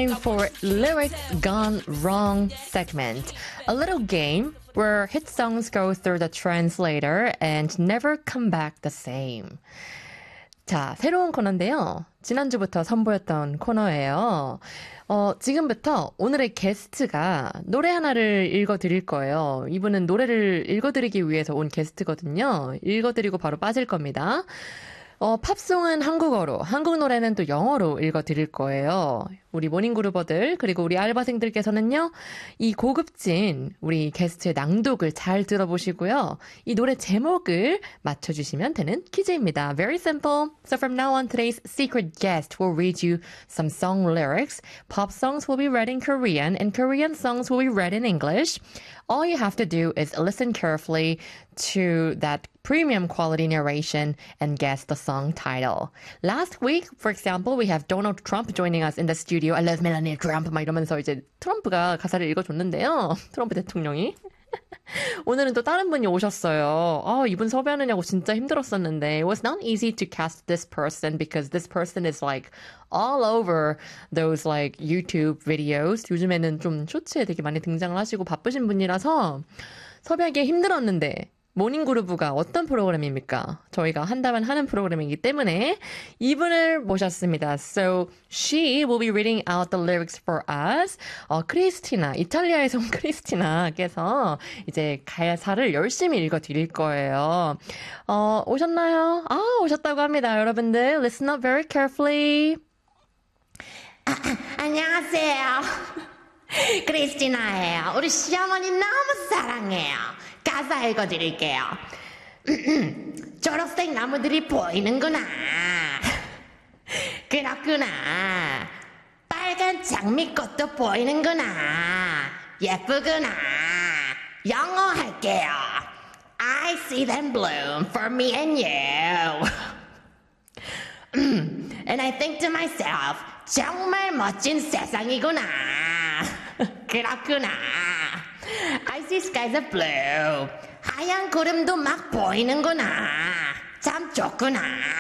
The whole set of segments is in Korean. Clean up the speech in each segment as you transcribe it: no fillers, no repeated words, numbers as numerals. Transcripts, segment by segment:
time for Lyrics Gone Wrong segment. A little game where hit songs go through the translator and never come back the same. 자, 새로운 코너인데요. 지난주부터 선보였던 코너예요. 지금부터 오늘의 게스트가 노래 하나를 읽어드릴 거예요. 이분은 노래를 읽어드리기 위해서 온 게스트거든요. 읽어드리고 바로 빠질 겁니다. 팝송은 한국어로, 한국 노래는 또 영어로 읽어드릴 거예요. 우리 모닝그루버들 그리고 우리 알바생들께서는요. 이 고급진 우리 게스트의 낭독을 잘 들어보시고요. 이 노래 제목을 맞춰주시면 되는 퀴즈입니다. Very simple. So from now on, today's secret guest will read you some song lyrics. Pop songs will be read in Korean and Korean songs will be read in English. All you have to do is listen carefully to that premium quality narration and guess the song title. Last week, for example, we have Donald Trump joining us in the studio. I love Melania Trump. 막 이러면서 이제 트럼프가 가사를 읽어줬는데요. 트럼프 대통령이. 오늘은 또 다른 분이 오셨어요. 이분 섭외하느냐고 진짜 힘들었었는데 it was not easy to cast this person because this person is like all over those like YouTube videos. 요즘에는 좀 쇼츠에 되게 많이 등장을 하시고 바쁘신 분이라서 섭외하기 힘들었는데 모닝그루브가 어떤 프로그램입니까? 저희가 한다면 하는 프로그램이기 때문에 이분을 모셨습니다. So she will be reading out the lyrics for us. 크리스티나, 이탈리아에서 온 크리스티나께서 이제 가사를 열심히 읽어드릴 거예요. 오셨나요? 오셨다고 합니다. 여러분들, listen up very carefully. 안녕하세요. 크리스티나예요. 우리 시어머니 너무 사랑해요. 가사 읽어드릴게요. 초록색 나무들이 보이는구나. 그렇구나. 빨간 장미꽃도 보이는구나. 예쁘구나. 영어 할게요. I see them bloom for me and you. And I think to myself, 정말 멋진 세상이구나. 그렇구나. I see skies of blue. 하얀 구름도 막 보이는구나. 참 좋구나.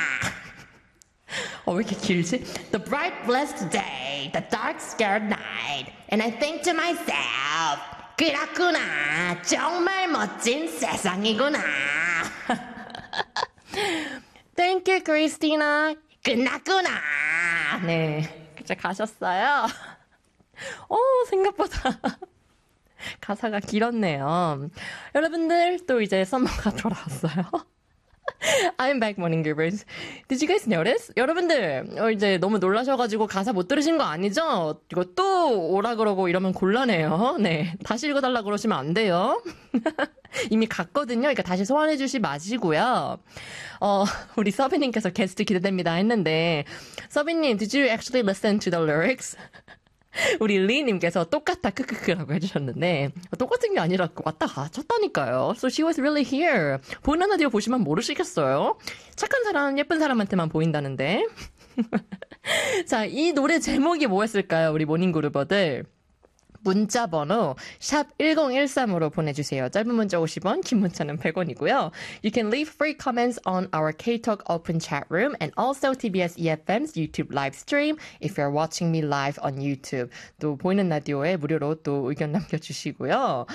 왜 이렇게 길지? The bright blessed day, the dark scared night. And I think to myself, 그렇구나. 정말 멋진 세상이구나. Thank you, 크리스티나. 끝났구나. 네, 이제 가셨어요. 생각보다 가사가 길었네요. 여러분들, 또 이제 썸머가 돌아왔어요. I'm back, morning givers. Did you guys notice? 여러분들, 이제 너무 놀라셔가지고 가사 못 들으신 거 아니죠? 이거 또 오라 그러고 이러면 곤란해요. 네. 다시 읽어달라 그러시면 안 돼요. 이미 갔거든요. 그러니까 다시 소환해 주시 마시고요. 우리 서비님께서 게스트 기대됩니다 했는데, 서비님, did you actually listen to the lyrics? 우리 리님께서 똑같다 크크크라고 해주셨는데 똑같은 게 아니라 왔다 가셨다니까요. So she was really here. 보이는 라디오 보시면 모르시겠어요? 착한 사람, 예쁜 사람한테만 보인다는데. 자, 이 노래 제목이 뭐였을까요? 우리 모닝그루버들. 문자 번호 샵 1013으로 보내주세요. 짧은 문자 50원, 긴 문자는 100원이고요. You can leave free comments on our K-Talk open chat room and also TBS EFM's YouTube live stream if you're watching me live on YouTube. 또 보이는 라디오에 무료로 또 의견 남겨주시고요.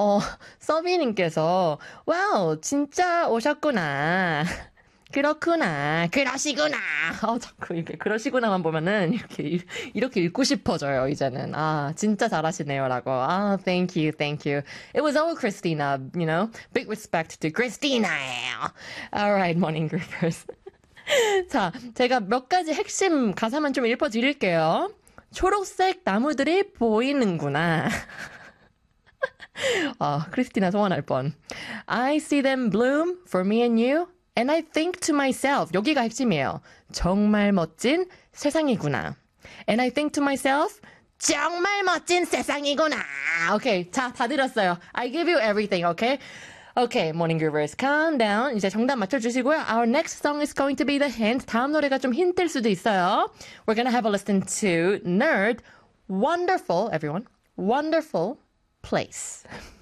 서비님께서 와우, 진짜 오셨구나. 그렇구나. 그러시구나. 자꾸 이렇게 그러시구나만 보면은 이렇게 읽고 싶어져요, 이제는. 진짜 잘하시네요라고. Thank you, thank you. It was all Christina, you know. Big respect to Christina예요. Alright, morning groupers. 자, 제가 몇 가지 핵심 가사만 좀 읽어드릴게요. 초록색 나무들이 보이는구나. 크리스티나 소원할 뻔. I see them bloom for me and you. And I think to myself, 여기가 핵심이에요. 정말 멋진 세상이구나. And I think to myself, 정말 멋진 세상이구나. Okay, 자, 다 들었어요. I give you everything, okay? Okay, morning groovers, calm down. 이제 정답 맞춰주시고요. Our next song is going to be the hint. 다음 노래가 좀 힌트일 수도 있어요. We're gonna have a listen to Nerd. Wonderful, everyone. Wonderful place.